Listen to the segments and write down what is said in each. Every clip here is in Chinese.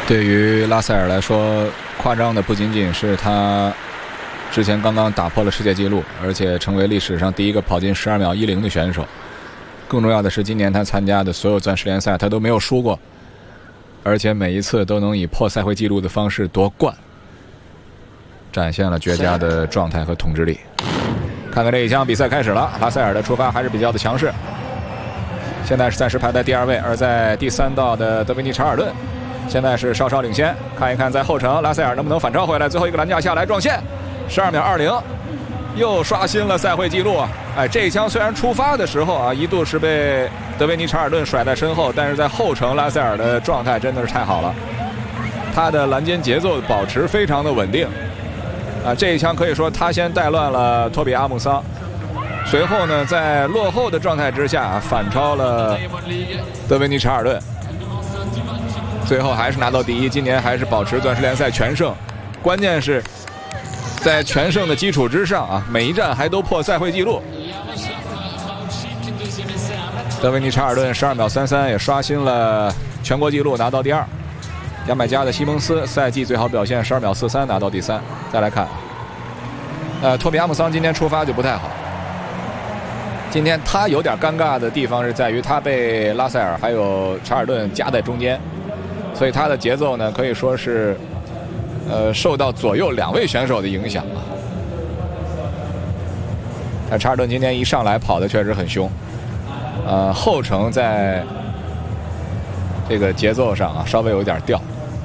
对于拉塞尔来说，夸张的不仅仅是他之前刚刚打破了世界纪录，而且成为历史上第一个跑进12秒10的选手。更重要的是，今年他参加的所有钻石联赛他都没有输过，而且每一次都能以破赛会纪录的方式夺冠，展现了绝佳的状态和统治力。看看这一枪，比赛开始了。拉塞尔的出发还是比较的强势，现在是暂时排在第2位，而在第3道的德维尼查尔顿现在是稍稍领先。看一看在后程拉塞尔能不能反超回来，最后一个栏架下来撞线，12秒20，又刷新了赛会纪录。哎，这一枪虽然出发的时候啊，一度是被德维尼查尔顿甩在身后，但是在后程拉塞尔的状态真的是太好了，他的栏间节奏保持非常的稳定啊。这一枪可以说他先带乱了托比阿姆桑，随后呢在落后的状态之下反超了德维尼查尔顿，最后还是拿到第1，今年还是保持钻石联赛全胜。关键是在全胜的基础之上啊，每一站还都破赛会纪录。德维尼查尔顿12秒33也刷新了全国纪录，拿到第2。牙买加的西蒙斯赛季最好表现12秒43，拿到第3。再来看，托比阿姆桑今天出发就不太好。今天他有点尴尬的地方是在于他被拉塞尔还有查尔顿夹在中间，所以他的节奏呢可以说是受到左右2位选手的影响。但查尔顿今天一上来跑的确实很凶，后程在这个节奏上啊稍微有一点掉。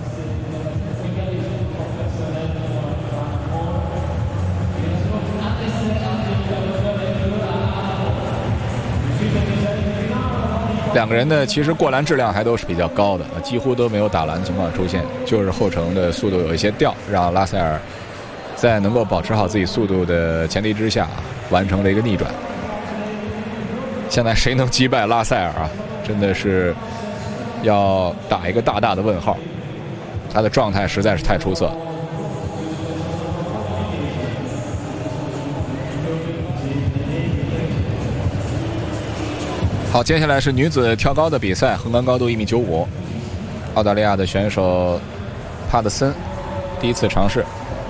两个人的其实过栏质量还都是比较高的，几乎都没有打篮情况出现，就是后程的速度有一些掉，让拉塞尔在能够保持好自己速度的前提之下，完成了一个逆转。现在谁能击败拉塞尔啊？真的是要打一个大大的问号，他的状态实在是太出色。好，接下来是女子跳高的比赛，横杆高度1.95米，澳大利亚的选手帕特森第一次尝试。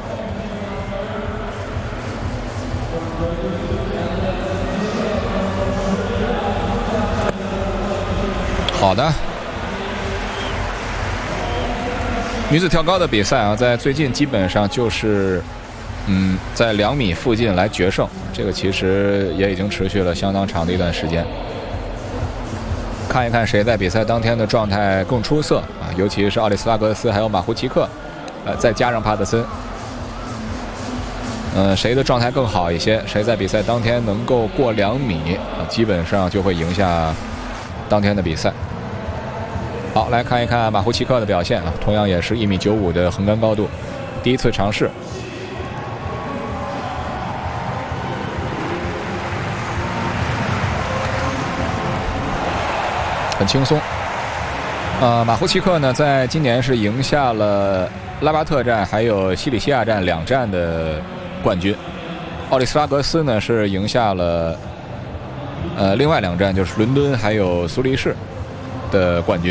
好的，女子跳高的比赛啊，在最近基本上就是在2米附近来决胜，这个其实也已经持续了相当长的一段时间。看一看谁在比赛当天的状态更出色啊，尤其是奥利斯拉格斯还有马胡奇克，再加上帕特森，谁的状态更好一些，谁在比赛当天能够过2米，基本上就会赢下当天的比赛。好，来看一看马胡奇克的表现啊，同样也是1.95米的横杆高度，第一次尝试。很轻松。马胡奇克呢，在今年是赢下了拉巴特站还有西里西亚站2站的冠军。奥利斯拉格斯呢是赢下了另外2站，就是伦敦还有苏黎世的冠军。